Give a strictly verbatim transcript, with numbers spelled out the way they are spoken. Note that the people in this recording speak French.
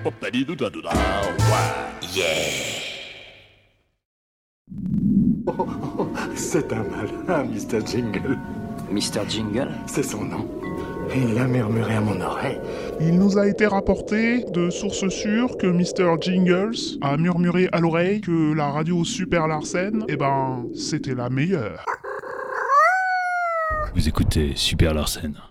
Yeah. Oh, oh, c'est un malin, mister Jingle. mister Jingle? C'est son nom. Il l'a murmuré à mon oreille. Il nous a été rapporté de sources sûres que mister Jingles a murmuré à l'oreille que la radio Super Larsen, eh ben, c'était la meilleure. Vous écoutez Super Larsen.